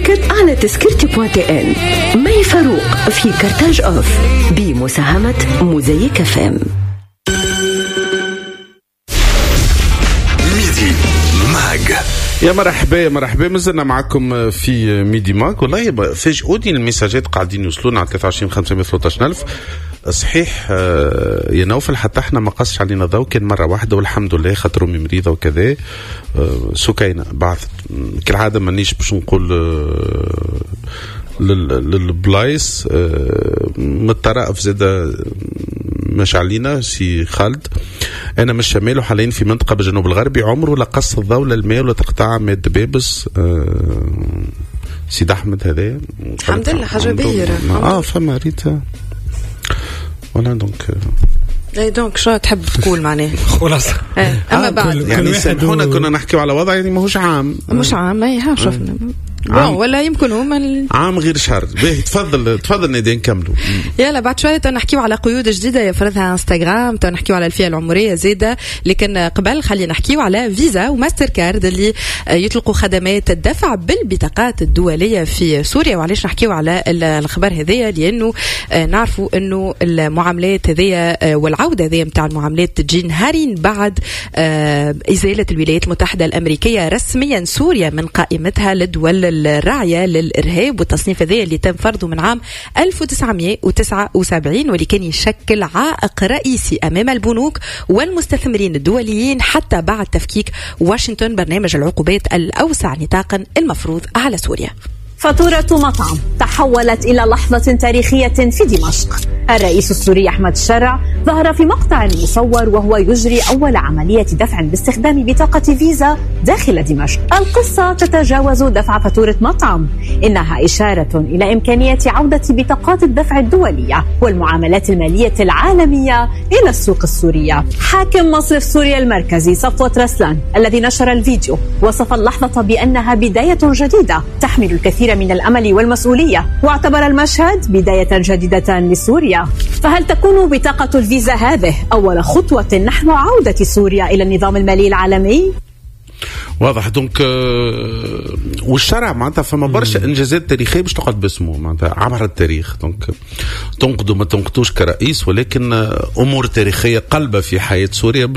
على تذكرتي.ان مي فاروق في كارتاج أوف بمساهمة موزايك FM. ميدي ماج. يا مرحبا مازلنا معكم في ميدي ماج. والله فاجئوني المساجات قاعدين يوصلون على 23 513 ألف. صحيح يا نوفل حتى احنا ما قصش علينا ضوء، كان مرة واحدة والحمد لله خاطر امي مريضة وكذا. سكينة بعثت كالعادة مانيش باش نقول للبلايص متطرف زادة مش علينا سي خالد. انا من الشمال وحاليا في منطقة بالجنوب الغربي، عمره لا قص الضوء لا الماء ولا تقطع ماد بابس. سيد احمد هذا الحمد لله حاجة باهرة. فما ريتها ولا دونك شو تحب تقول معناه؟ خلاص اما بعد يعني سامحونا كنا نحكيو على وضع يعني ماهوش عام مش عام. هي شفنا ولا يمكن هما عام غير شهر. باهي تفضل نادين نكملوا. يلا بعد شويه نحكيو على قيود جديده يفرضها انستغرام، نحكيو على الفئه العمريه زياده، لكن قبل خلينا نحكيو على فيزا وماستر كارد اللي يطلقوا خدمات الدفع بالبطاقات الدوليه في سوريا. وعلاش نحكيو على الخبر هذايا؟ لانه نعرفوا انه المعاملات هذيا والعوده هذيا نتاع المعاملات تجي نهارين بعد ازاله الولايات المتحده الامريكيه رسميا سوريا من قائمتها للدول الراعية للإرهاب، والتصنيف هذا اللي تم فرضه من عام 1979 واللي كان يشكل عائق رئيسي أمام البنوك والمستثمرين الدوليين حتى بعد تفكيك واشنطن برنامج العقوبات الأوسع نطاقا المفروض على سوريا. فاتورة مطعم تحولت إلى لحظة تاريخية في دمشق. الرئيس السوري أحمد الشرع ظهر في مقطع مصور وهو يجري أول عملية دفع باستخدام بطاقة فيزا داخل دمشق. القصة تتجاوز دفع فاتورة مطعم، إنها إشارة إلى إمكانية عودة بطاقات الدفع الدولية والمعاملات المالية العالمية إلى السوق السورية. حاكم مصرف سوريا المركزي صفوت رسلان الذي نشر الفيديو وصف اللحظة بأنها بداية جديدة تحمل الكثير من الأمل والمسؤولية، واعتبر المشهد بداية جديدة لسوريا. فهل تكون بطاقة الفيزا هذه أول خطوة نحو عودة سوريا إلى النظام المالي العالمي؟ واضح. دونك والشرع معناتها فما برشا انجازات تاريخيه باش تقعد باسمه معناتها عبر التاريخ. دونك تنقدوا ما تنقدوش كرئيس، ولكن امور تاريخيه قلبه في حياه سوريا